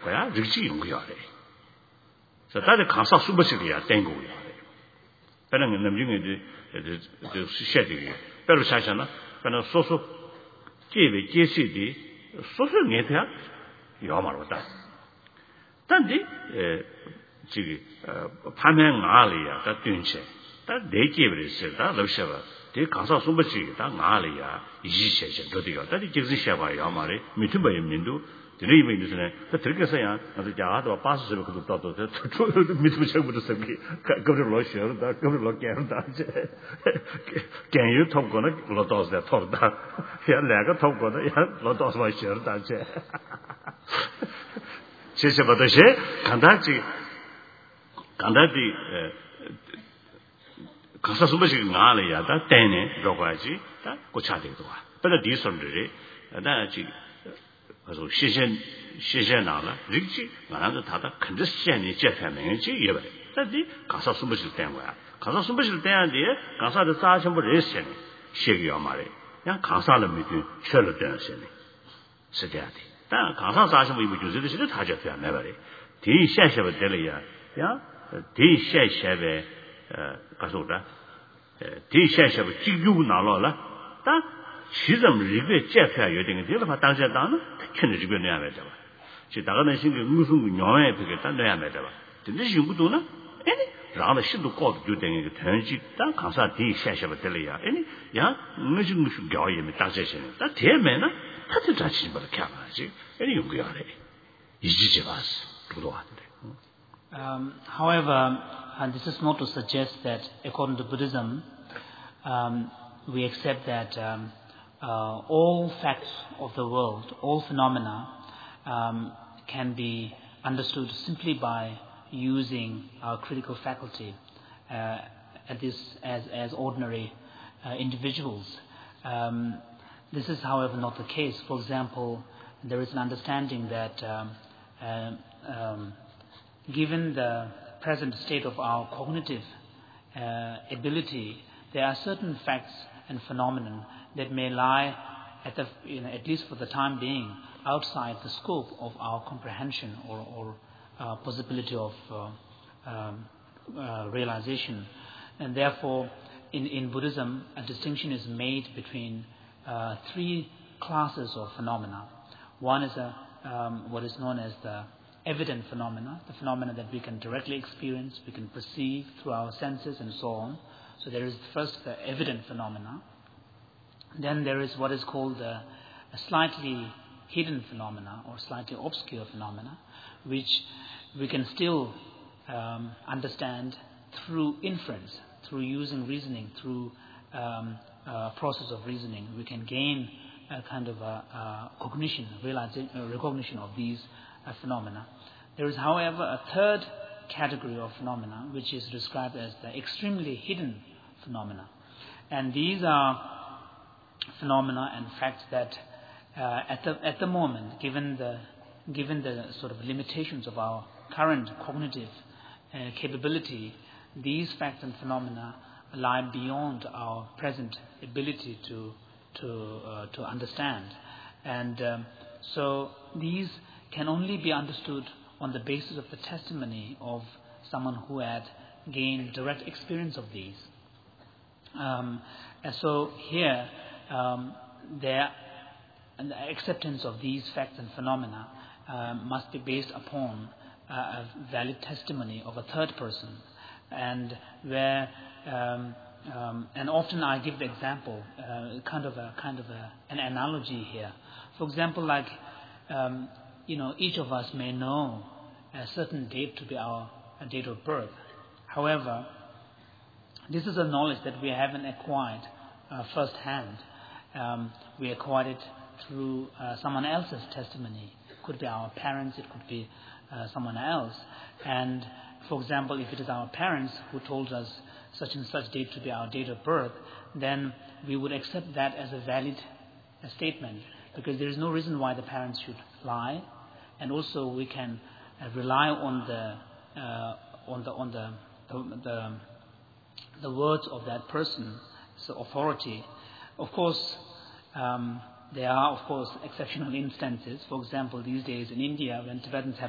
거야 릭지 용기야래 자 다들 강사 수버시리야 땡고야 배는 남중에 시셔지기 별로 사잖아 배는 소소 계획 계시디 소소 내야 요말로다 단지 지기 파면 알이야 다 뜬체 다 내기버리세다 러시아가 대 강사 수버시 다 알이야 이시셔지 어디가 다들 계시셔봐 요말이 미트바의 민도 드리면 이제는 들께서야 아주 자아도 빠스스로 그도 또도 미트 책부터 쓰기 그걸 러시아다 그걸 러게다 괜히 톱거는 로도스에 톱다 야 내가 톱거는 야 로도스 러시아다 이제 제세버듯이 간다지 강사 수버시 나래야다 때네 로가지 다 고차되도 와 근데 디선들이 나지 그래서 시신 나라 릭지 나라도 다다 근데 시행이 제패면이지 예배 근데 가서 숨을 때 거야 가서 숨을 때 안에 가서도 사심을 레신 시기야 말이야 그냥 가서를 믿고 철을 되는 시네 스대야지 다 가서 사심을 이거 주제도 시도 다 잡혀야 말이야 뒤 시행을 되려야 야 뒤 시행에 가서다 뒤 시행을 지구 나라라 다 시점 리그에 제패야 요딩이 되려면 당시에 나는 kenni ribe ne ame daba chi daga na sing ngusu nyawe pege ta ne ame daba de shi ngu na eni ra na shi du ko du de ge tan ji ta ka sa di sha sha ba de le ya eni ya ngusu gyo ye me ta se shin ta de me na ta de ta chi ba kya ba ji eni yu gyo re yi ji ji ba du do however, and this is not to suggest that according to Buddhism we accept that all facts of the world, all phenomena can be understood simply by using our critical faculty as ordinary individuals. This is, however, not the case. For example, there is an understanding that given the present state of our cognitive ability, there are certain facts and phenomena that may lie, at least for the time being, outside the scope of our comprehension or possibility of realization. And therefore, in Buddhism, a distinction is made between three classes of phenomena. One is what is known as the evident phenomena, the phenomena that we can directly experience, we can perceive through our senses and so on. So there is first the evident phenomena. Then there is what is called a slightly hidden phenomena or slightly obscure phenomena, which we can still understand through inference, through using reasoning, through a process of reasoning. We can gain a kind of a recognition of these phenomena. There is, however, a third category of phenomena which is described as the extremely hidden phenomena. And these are phenomena and facts that at the moment, given the sort of limitations of our current cognitive capability, these facts and phenomena lie beyond our present ability to understand. And so these can only be understood on the basis of the testimony of someone who had gained direct experience of these. And so here, the acceptance of these facts and phenomena must be based upon a valid testimony of a third person, and where and often I give the example, kind of an analogy here. For example, like each of us may know a certain date to be our date of birth. However, this is a knowledge that we haven't acquired firsthand. We acquired it through someone else's testimony. It could be our parents, it could be someone else. And for example, if it is our parents who told us such and such date to be our date of birth, then we would accept that as a valid statement, because there is no reason why the parents should lie, and also we can rely on the words of that person, so authority. Of course, there are exceptional instances. For example, these days in India, when Tibetans have